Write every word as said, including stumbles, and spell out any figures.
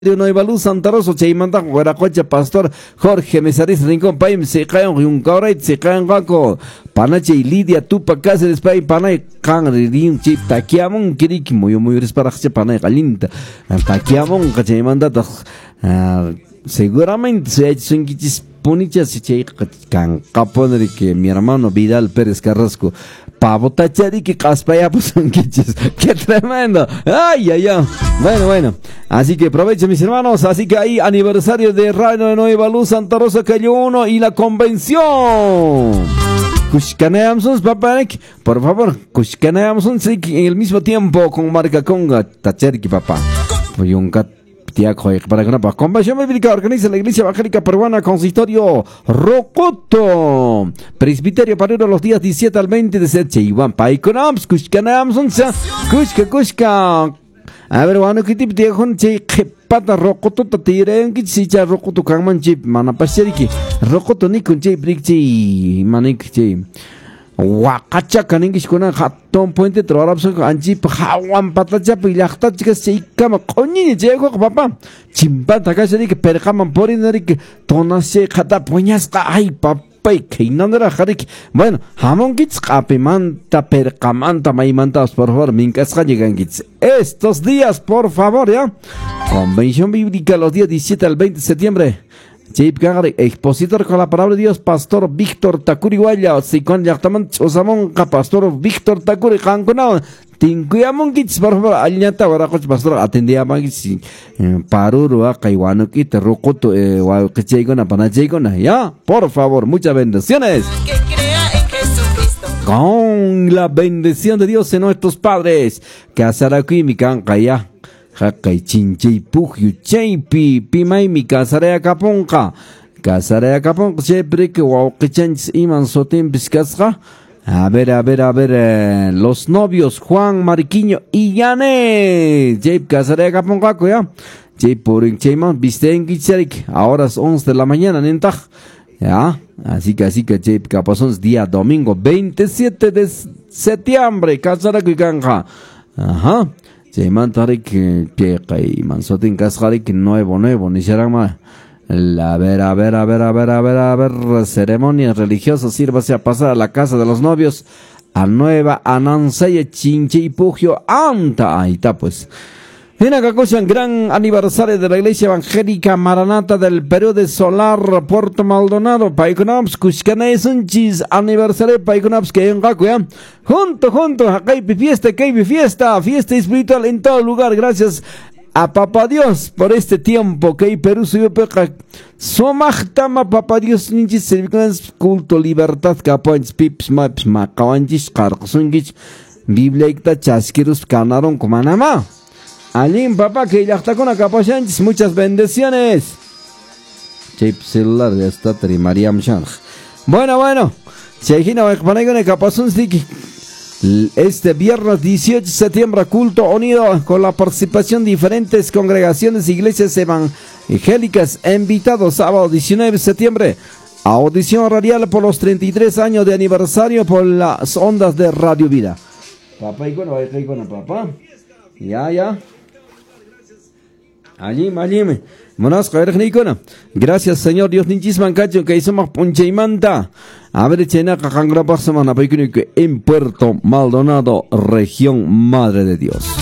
de Nueva Luz Santa Rosa chaymanta Guaracocha Pastor Jorge Mesaris Rincón Paim se caen un caurait se caen gaco Panache y Lidia Tupa Cáceres Pay Panay Can Ridim Chip Taquiamon Kiriki muy muy resparache Panay Galinta Taquiamon chaymanta seguramente se ha hecho un quichis punichas se chay can caponere que mi hermano Vidal Pérez Carrasco pavo tachari que caspaya pues un quichis qué tremendo ay ay ay bueno bueno así que aprovechen mis hermanos así que ahí aniversario de Radio de Nueva Luz Santa Rosa Calle uno y la convención Kushkaneamsons papanek por favor Kushkaneamsons en el mismo tiempo con Marca Conga tachari que papá pues un cat para que no pase. Convención Bíblica organiza la Iglesia Evangélica Peruana Consistorio Rocoto. Presbiterio Parero los días diecisiete al veinte de septiembre. Iván Paikonams, Kushkanams, Kushka, Kushka. A ver, bueno, ¿qué tipo de gente que pata Rocoto te tiren? ¿Qué si ya Rocoto Kangman chip? Mana pasieriki. Rocoto ni con chip bricchi manik chip. Wakacha kaningish kuna hatton puente trorapso anji hawan patacha pilachta chicas chikama koni jego papa chimpa takashari que perkaman porinari que tonase khata puñasqa ay papa que nandra harik bueno hamon kits kapimanta perkamanta maimantas por favor minkasqa llegan kits estos días por favor ya Convención Bíblica los días diecisiete al veinte de septiembre. Chip Gangare, expositor con la palabra de Dios, Pastor Víctor Takuri Guaya, Sikon Yaktaman Chosamon, Pastor Víctor Takuri Kankunao, Tinkuyamon Kits, por favor, Alianta, Baracos Pastor, atendía a Magis, Paruru, Kaiwano Kit, Rocoto, Waukichegona, Panachegona, ya, por favor, muchas bendiciones. Con la bendición de Dios en nuestros padres, que Asaraku mi Kankaya. Hakai chinchei pugyu cheipi pimai mi casarea caponca casarea caponca siempre que wauquichanchis iman sotin piscasca a ver a ver a ver eh, los novios Juan Mariquiño y Yane jeip casarea caponca ya jeip por en cheiman visten gicharik ahora es once de la mañana nentaj ya así que así que jeip capazons día domingo veintisiete de septiembre casara cuicanja ajá Chayman tarik piqay mansotin kasqarik nuevo nuevo ni será a ver a ver a ver a ver a ver a ver ceremonias religiosas sírvase a pasar a la casa de los novios a nueva anansaya chinche y pugio anta ahí está pues en Acacoshan, gran aniversario de la Iglesia Evangélica Maranata del Perú de Solar, Puerto Maldonado, Paikonams, Kushkanesunchis, aniversario Paikonams, que en Gakuya, junto, junto, Hakaipi fiesta, Kaipi fiesta, fiesta espiritual en todo lugar, gracias a Papá Dios por este tiempo que hay Perú suyo peca, Somachtama Papá Dios, ninchis, servicans, culto, libertad, capoins, pips, maps, macawanchis, carcosungich, Biblia icta, chasquirus, canaron, comanama. Alim, papá, que ya está con la capachanchis, muchas bendiciones. Chip celular de esta María Mchanj. Bueno, bueno. Chejina, este viernes dieciocho de septiembre, culto unido con la participación de diferentes congregaciones e iglesias evangélicas. Invitados, sábado diecinueve de septiembre. Audición radial por los treinta y tres años de aniversario por las ondas de Radio Vida. Papá, y bueno, y bueno, papá. Ya, ya. Allí, allí, gracias Señor Dios ninchisman cacho que hizo más poncheimanta. A ver, chena cajangra semana en Puerto Maldonado, región Madre de Dios.